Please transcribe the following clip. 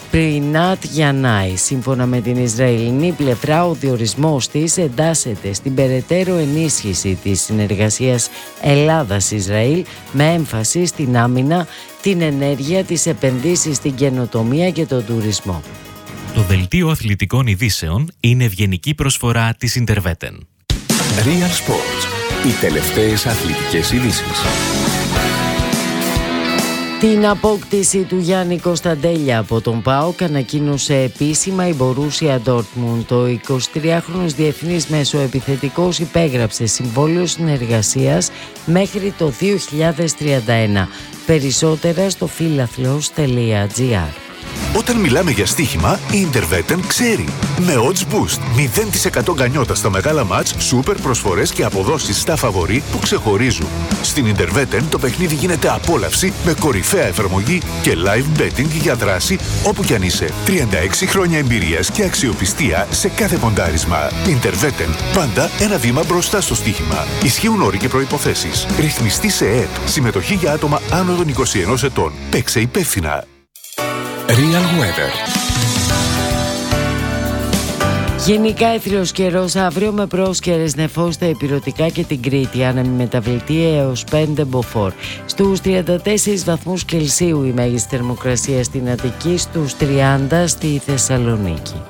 Πρινάτ Γιαννάη. Σύμφωνα με την Ισραηλινή πλευρά, ο διορισμός της εντάσσεται στην περαιτέρω ενίσχυση της συνεργασίας Ελλάδας-Ισραήλ με έμφαση στην άμυνα, την ενέργεια, τις επενδύσεις στην καινοτομία και τον τουρισμό. Το δελτίο αθλητικών ειδήσεων είναι ευγενική προσφορά της Interveten. Real Sports. Οι τελευταίες αθλητικές ειδήσεις. Την απόκτηση του Γιάννη Κωνσταντέλια από τον ΠΑΟΚ ανακοίνωσε επίσημα η Μπορούσια Ντόρτμουντ. Το 23χρονος διεθνής μεσοεπιθετικός υπέγραψε συμβόλαιο συνεργασίας μέχρι το 2031. Περισσότερα στο philathlos.gr. Όταν μιλάμε για στοίχημα, η Interveten ξέρει. Με odds boost, 0% γκανιότα στα μεγάλα μάτς, σούπερ προσφορές και αποδόσεις στα φαβορί που ξεχωρίζουν. Στην Interveten το παιχνίδι γίνεται απόλαυση με κορυφαία εφαρμογή και live betting για δράση όπου κι αν είσαι. 36 χρόνια εμπειρίας και αξιοπιστία σε κάθε ποντάρισμα. Interveten, πάντα ένα βήμα μπροστά στο στοίχημα. Ισχύουν όροι και προϋποθέσεις. Ρυθμιστή σε ΕΕΠ. Συμμετοχή για άτομα άνω των 21 ετών. Παίξε υπεύθυνα. Real Weather. Γενικά έθριος καιρός αύριο με πρόσκαιρες νεφώς στα ηπειρωτικά και την Κρήτη, άνεμη μεταβλητή έως 5 μποφόρ. Στους 34 βαθμούς Κελσίου η μέγιστη θερμοκρασία στην Αττική, στους 30 στη Θεσσαλονίκη.